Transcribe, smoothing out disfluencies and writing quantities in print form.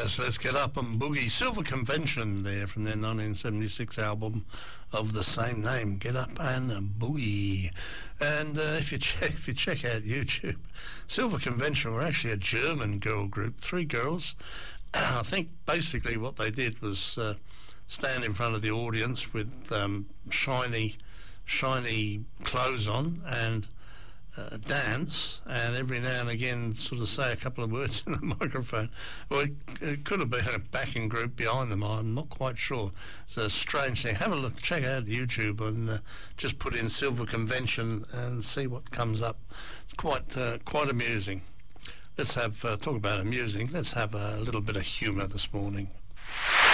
Yes, let's get up and boogie. Silver Convention there from their 1976 album of the same name, Get Up and Boogie. And if you check out YouTube, Silver Convention were actually a German girl group, 3 girls. I think basically what they did was stand in front of the audience with shiny clothes on and dance, and every now and again sort of say a couple of words in the microphone. Well, it could have been a backing group behind them, I'm not quite sure. It's a strange thing. Have a look, check out YouTube and just put in Silver Convention and see what comes up. It's quite amusing. Let's have talk about amusing. Let's have a little bit of humour this morning.